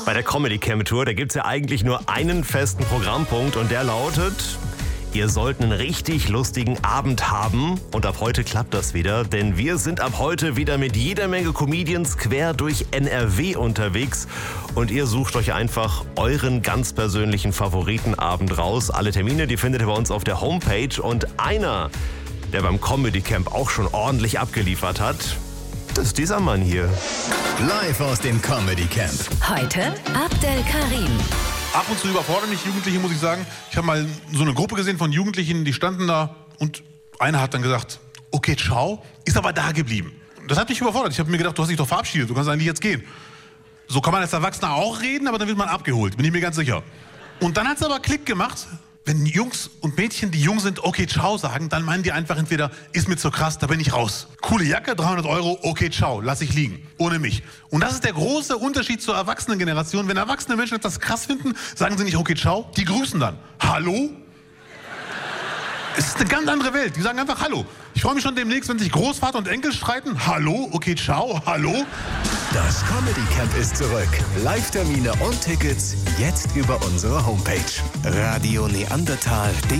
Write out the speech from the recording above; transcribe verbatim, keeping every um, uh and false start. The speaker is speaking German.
Bei der Comedy Camp Tour, da gibt's ja eigentlich nur einen festen Programmpunkt und der lautet: Ihr sollt einen richtig lustigen Abend haben. Und ab heute klappt das wieder, denn wir sind ab heute wieder mit jeder Menge Comedians quer durch N R W unterwegs. Und ihr sucht euch einfach euren ganz persönlichen Favoritenabend raus. Alle Termine, die findet ihr bei uns auf der Homepage. Und einer, der beim Comedy Camp auch schon ordentlich abgeliefert hat, das ist dieser Mann hier. Live aus dem Comedy Camp. Heute Abdel Karim. Ab und zu überfordern mich Jugendliche, muss ich sagen. Ich habe mal so eine Gruppe gesehen von Jugendlichen, die standen da und einer hat dann gesagt, okay, ciao, ist aber da geblieben. Das hat mich überfordert. Ich habe mir gedacht, du hast dich doch verabschiedet, du kannst eigentlich jetzt gehen. So kann man als Erwachsener auch reden, aber dann wird man abgeholt, bin ich mir ganz sicher. Und dann hat es aber Klick gemacht. Wenn Jungs und Mädchen, die jung sind, okay, ciao sagen, dann meinen die einfach entweder, ist mir zu krass, da bin ich raus. Coole Jacke, dreihundert Euro, okay, ciao, lass ich liegen, ohne mich. Und das ist der große Unterschied zur Erwachsenengeneration. Wenn erwachsene Menschen etwas krass finden, sagen sie nicht, okay, ciao, die grüßen dann. Hallo? Es ist eine ganz andere Welt. Die sagen einfach Hallo. Ich freue mich schon demnächst, wenn sich Großvater und Enkel streiten. Hallo, okay, ciao, hallo. Das Comedy Camp ist zurück. Live-Termine und Tickets jetzt über unsere Homepage. Radio Neandertal punkt de